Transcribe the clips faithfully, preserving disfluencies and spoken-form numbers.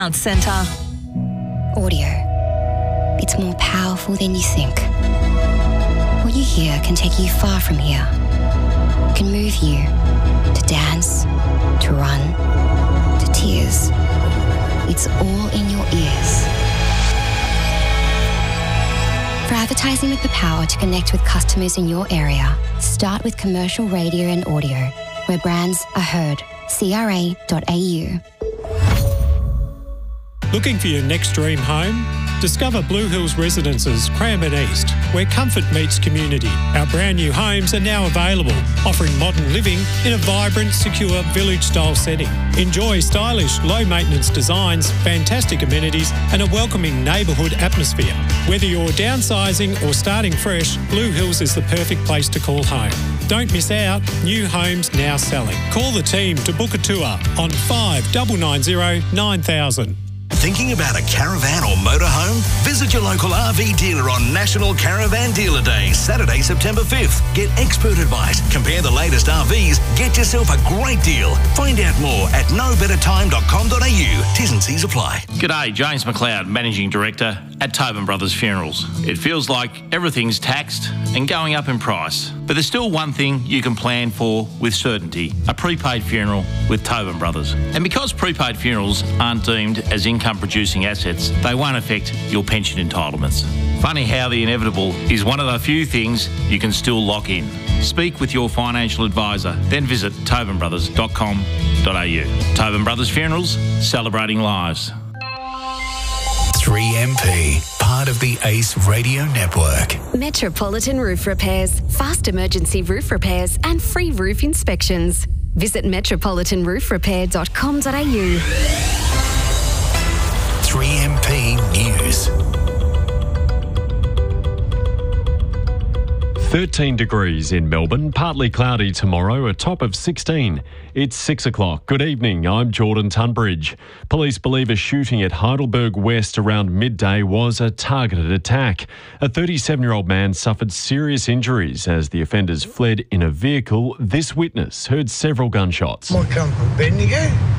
Arts Centre. Audio. It's more powerful than you think. What you hear can take you far from here. Can move you to dance, to run, to tears. It's all in your ears. For advertising with the power to connect with customers in your area, start with commercial radio and audio, where brands are heard. C R A dot A U. Looking for your next dream home? Discover Blue Hills Residences, Cranbourne East, where comfort meets community. Our brand new homes are now available, offering modern living in a vibrant, secure village-style setting. Enjoy stylish, low-maintenance designs, fantastic amenities and a welcoming neighbourhood atmosphere. Whether you're downsizing or starting fresh, Blue Hills is the perfect place to call home. Don't miss out. New homes now selling. Call the team to book a tour on five nine nine zero nine thousand. Thinking about a caravan or motorhome? Visit your local R V dealer on National Caravan Dealer Day, Saturday, September fifth. Get expert advice, compare the latest R Vs, get yourself a great deal. Find out more at no better time dot com dot a u. T's and C's apply. G'day, James McLeod, Managing Director at Tobin Brothers Funerals. It feels like everything's taxed and going up in price, but there's still one thing you can plan for with certainty: a prepaid funeral with Tobin Brothers. And because prepaid funerals aren't deemed as income producing assets, they won't affect your pension entitlements. Funny how the inevitable is one of the few things you can still lock in. Speak with your financial advisor, then visit tobin brothers dot com dot a u. Tobin Brothers Funerals, celebrating lives. three M P, part of the ACE Radio Network. Metropolitan Roof Repairs, fast emergency roof repairs and free roof inspections. Visit metropolitan roof repair dot com dot a u. three M P News. thirteen degrees in Melbourne, partly cloudy tomorrow, a top of sixteen. It's six o'clock. Good evening, I'm Jordan Tunbridge. Police believe a shooting at Heidelberg West around midday was a targeted attack. A thirty-seven-year-old man suffered serious injuries as the offenders fled in a vehicle. This witness heard several gunshots. I come from Bendigo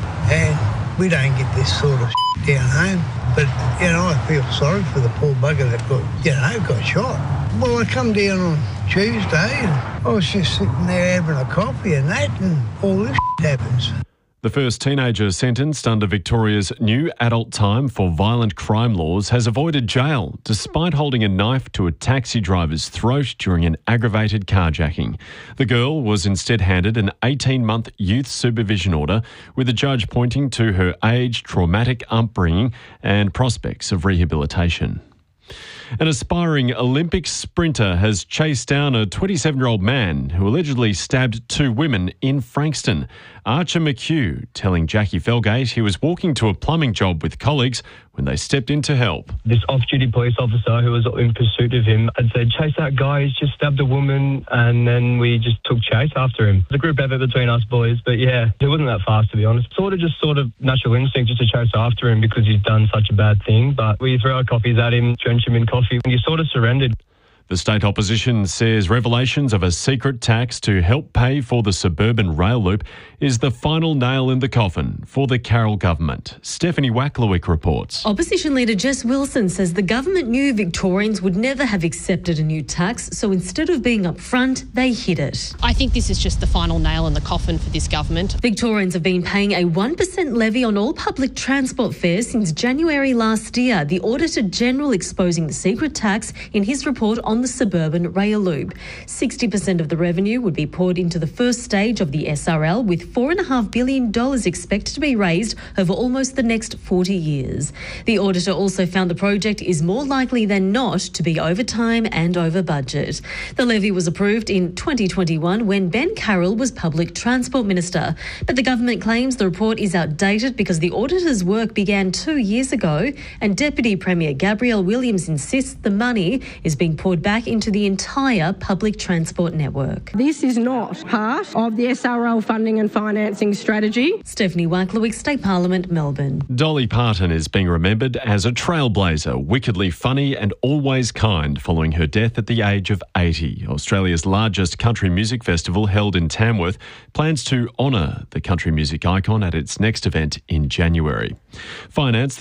and we don't get this sort of shit down home. But, you know, I feel sorry for the poor bugger that got, you know, got shot. Well, I come down on Tuesday and I was just sitting there having a coffee and that, and all this shit happens. The first teenager sentenced under Victoria's new adult time for violent crime laws has avoided jail despite holding a knife to a taxi driver's throat during an aggravated carjacking. The girl was instead handed an eighteen-month youth supervision order, with the judge pointing to her age, traumatic upbringing and prospects of rehabilitation. An aspiring Olympic sprinter has chased down a twenty-seven-year-old man who allegedly stabbed two women in Frankston. Archer McHugh telling Jackie Felgate he was walking to a plumbing job with colleagues when they stepped in to help. This off-duty police officer who was in pursuit of him had said, "Chase that guy, he's just stabbed a woman," and then we just took chase after him. There's a group effort between us boys, but yeah, it wasn't that fast, to be honest. Sort of just sort of natural instinct just to chase after him because he's done such a bad thing, but we throw our coffees at him, drench him in coffee, and you sort of surrendered. The state opposition says revelations of a secret tax to help pay for the suburban rail loop is the final nail in the coffin for the Carroll government. Stephanie Wacklewick reports. Opposition leader Jess Wilson says the government knew Victorians would never have accepted a new tax, so instead of being upfront, they hid it. I think this is just the final nail in the coffin for this government. Victorians have been paying a one percent levy on all public transport fares since January last year, the Auditor General exposing the secret tax in his report on the suburban rail loop. sixty percent of the revenue would be poured into the first stage of the S R L, with four point five billion dollars expected to be raised over almost the next forty years. The auditor also found the project is more likely than not to be over time and over budget. The levy was approved in twenty twenty-one when Ben Carroll was Public Transport Minister, but the government claims the report is outdated because the auditor's work began two years ago, and Deputy Premier Gabrielle Williams insists the money is being poured back into the entire public transport network. This is not part of the S R L funding and financing strategy. Stephanie Waklewicz, State Parliament, Melbourne. Dolly Parton is being remembered as a trailblazer, wickedly funny and always kind, following her death at the age of eighty. Australia's largest country music festival, held in Tamworth, plans to honour the country music icon at its next event in January. Finance